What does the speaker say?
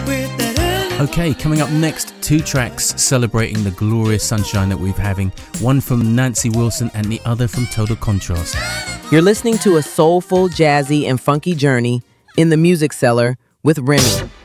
Okay, coming up next, 2 tracks celebrating the glorious sunshine that we're having. One from Nancy Wilson and the other from Total Contrast. You're listening to a soulful, jazzy, and funky journey in the music cellar with Remy.